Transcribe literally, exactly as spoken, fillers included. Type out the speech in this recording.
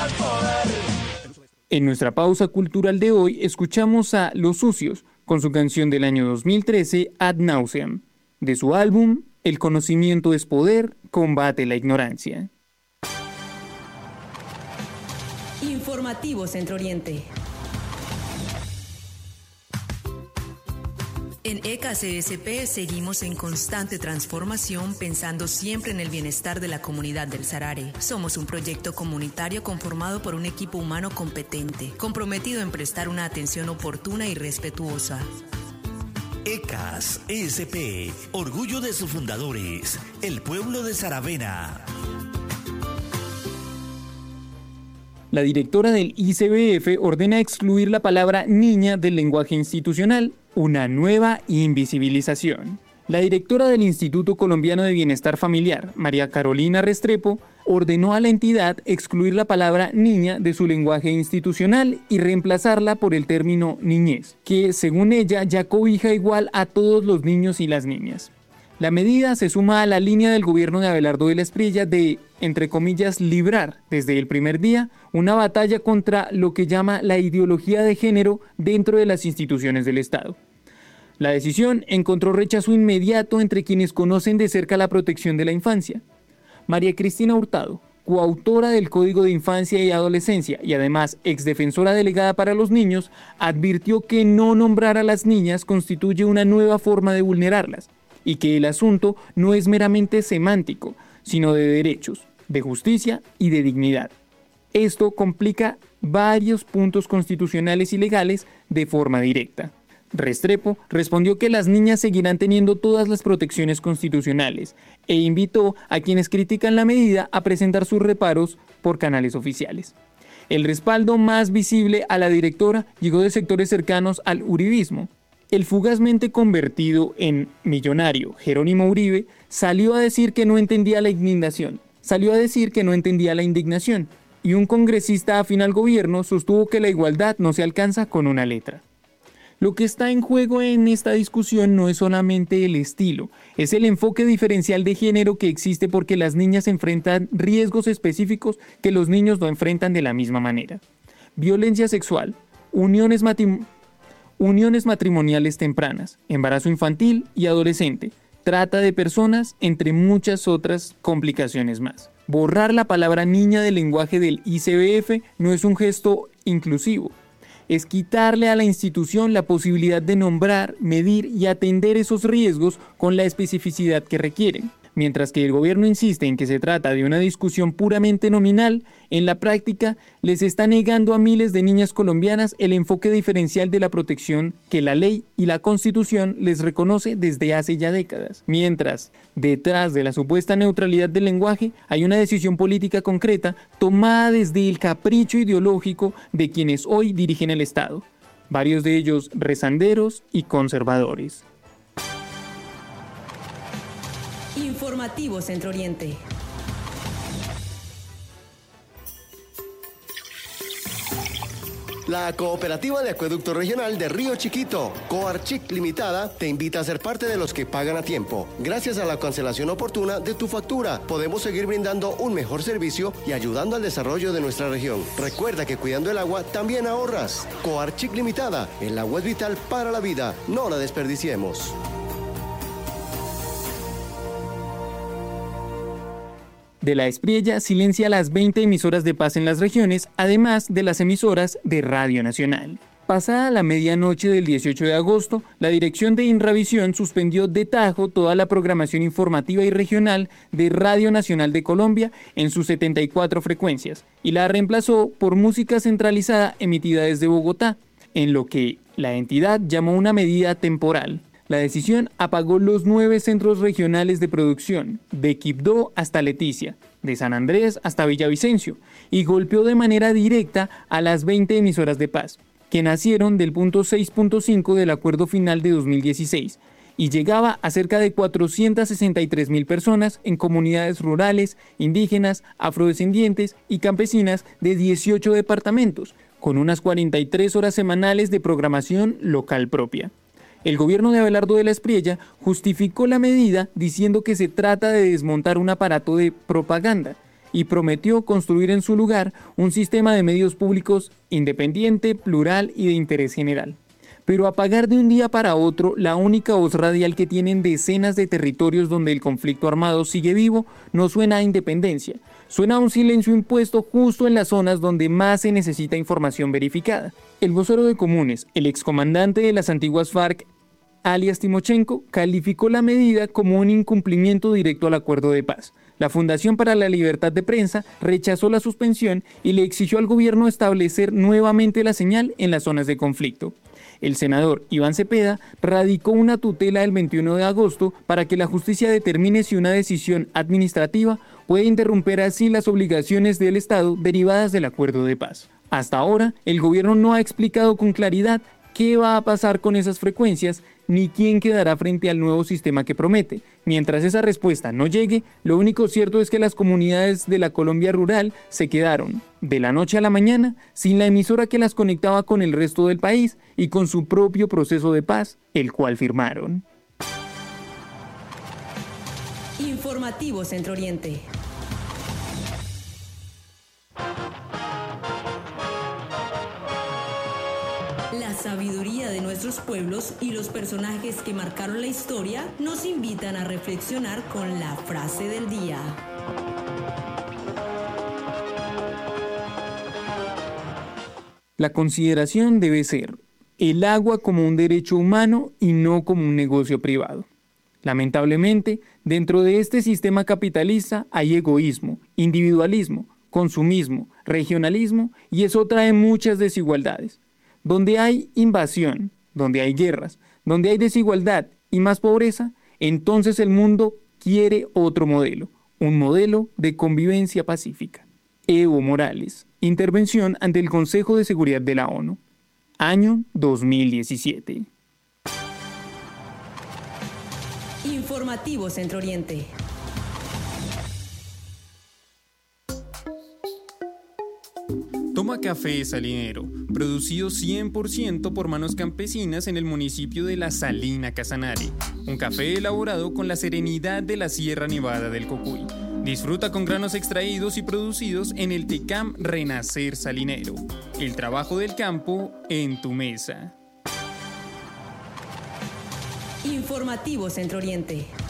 al poder. En nuestra pausa cultural de hoy escuchamos a Los Sucios con su canción del año dos mil trece, Ad Nauseam, de su álbum El conocimiento es poder, combate la ignorancia. Informativo Centro Oriente. En E K C S P seguimos en constante transformación, pensando siempre en el bienestar de la comunidad del Sarare. Somos un proyecto comunitario conformado por un equipo humano competente, comprometido en prestar una atención oportuna y respetuosa. E C A S S P, orgullo de sus fundadores, el pueblo de Saravena. La directora del I C B F ordena excluir la palabra niña del lenguaje institucional, una nueva invisibilización. La directora del Instituto Colombiano de Bienestar Familiar, María Carolina Restrepo, ordenó a la entidad excluir la palabra niña de su lenguaje institucional y reemplazarla por el término niñez, que según ella ya cobija igual a todos los niños y las niñas. La medida se suma a la línea del gobierno de Abelardo de la Espriella de, entre comillas, librar desde el primer día una batalla contra lo que llama la ideología de género dentro de las instituciones del Estado. La decisión encontró rechazo inmediato entre quienes conocen de cerca la protección de la infancia. María Cristina Hurtado, coautora del Código de Infancia y Adolescencia y además exdefensora delegada para los niños, advirtió que no nombrar a las niñas constituye una nueva forma de vulnerarlas y que el asunto no es meramente semántico, sino de derechos, de justicia y de dignidad. Esto complica varios puntos constitucionales y legales de forma directa. Restrepo respondió que las niñas seguirán teniendo todas las protecciones constitucionales e invitó a quienes critican la medida a presentar sus reparos por canales oficiales. El respaldo más visible a la directora llegó de sectores cercanos al uribismo. El fugazmente convertido en millonario Jerónimo Uribe salió a decir que no entendía la indignación, salió a decir que no entendía la indignación, y un congresista afín al gobierno sostuvo que la igualdad no se alcanza con una letra. Lo que está en juego en esta discusión no es solamente el estilo, es el enfoque diferencial de género que existe porque las niñas enfrentan riesgos específicos que los niños no enfrentan de la misma manera. Violencia sexual, uniones matrimoniales, Uniones matrimoniales tempranas, embarazo infantil y adolescente, trata de personas, entre muchas otras complicaciones más. Borrar la palabra niña del lenguaje del I C B F no es un gesto inclusivo, es quitarle a la institución la posibilidad de nombrar, medir y atender esos riesgos con la especificidad que requieren. Mientras que el gobierno insiste en que se trata de una discusión puramente nominal, en la práctica les está negando a miles de niñas colombianas el enfoque diferencial de la protección que la ley y la Constitución les reconoce desde hace ya décadas. Mientras, detrás de la supuesta neutralidad del lenguaje, hay una decisión política concreta tomada desde el capricho ideológico de quienes hoy dirigen el Estado, varios de ellos rezanderos y conservadores. Informativo Centro Oriente. La Cooperativa de Acueducto Regional de Río Chiquito, Coarchic Limitada, te invita a ser parte de los que pagan a tiempo. Gracias a la cancelación oportuna de tu factura, podemos seguir brindando un mejor servicio y ayudando al desarrollo de nuestra región. Recuerda que cuidando el agua también ahorras. Coarchic Limitada, el agua es vital para la vida, no la desperdiciemos. De la Espriella silencia las veinte emisoras de paz en las regiones, además de las emisoras de Radio Nacional. Pasada la medianoche del dieciocho de agosto, la dirección de Inravisión suspendió de tajo toda la programación informativa y regional de Radio Nacional de Colombia en sus setenta y cuatro frecuencias y la reemplazó por música centralizada emitida desde Bogotá, en lo que la entidad llamó una medida temporal. La decisión apagó los nueve centros regionales de producción, de Quibdó hasta Leticia, de San Andrés hasta Villavicencio, y golpeó de manera directa a las veinte emisoras de paz, que nacieron del punto seis punto cinco del Acuerdo Final de dos mil dieciséis, y llegaba a cerca de cuatrocientas sesenta y tres mil personas en comunidades rurales, indígenas, afrodescendientes y campesinas de dieciocho departamentos, con unas cuarenta y tres horas semanales de programación local propia. El gobierno de Abelardo de la Espriella justificó la medida diciendo que se trata de desmontar un aparato de propaganda y prometió construir en su lugar un sistema de medios públicos independiente, plural y de interés general. Pero apagar de un día para otro la única voz radial que tienen decenas de territorios donde el conflicto armado sigue vivo no suena a independencia, suena a un silencio impuesto justo en las zonas donde más se necesita información verificada. El vocero de Comunes, el excomandante de las antiguas FARC, alias Timochenko, calificó la medida como un incumplimiento directo al acuerdo de paz. La Fundación para la Libertad de Prensa rechazó la suspensión y le exigió al gobierno establecer nuevamente la señal en las zonas de conflicto. El senador Iván Cepeda radicó una tutela el veintiuno de agosto para que la justicia determine si una decisión administrativa puede interrumpir así las obligaciones del Estado derivadas del acuerdo de paz. Hasta ahora, el gobierno no ha explicado con claridad qué va a pasar con esas frecuencias ni quién quedará frente al nuevo sistema que promete. Mientras esa respuesta no llegue, lo único cierto es que las comunidades de la Colombia rural se quedaron, de la noche a la mañana, sin la emisora que las conectaba con el resto del país y con su propio proceso de paz, el cual firmaron. Informativo Centro Oriente. La sabiduría de nuestros pueblos y los personajes que marcaron la historia nos invitan a reflexionar con la frase del día. La consideración debe ser el agua como un derecho humano y no como un negocio privado. Lamentablemente, dentro de este sistema capitalista hay egoísmo, individualismo, consumismo, regionalismo y eso trae muchas desigualdades. Donde hay invasión, donde hay guerras, donde hay desigualdad y más pobreza, entonces el mundo quiere otro modelo, un modelo de convivencia pacífica. Evo Morales, intervención ante el Consejo de Seguridad de la ONU, año dos mil diecisiete. Informativo Centro Oriente. Toma Café Salinero, producido cien por ciento por manos campesinas en el municipio de La Salina Casanare. Un café elaborado con la serenidad de la Sierra Nevada del Cocuy. Disfruta con granos extraídos y producidos en el Tecam Renacer Salinero. El trabajo del campo en tu mesa. Informativo Centro Oriente.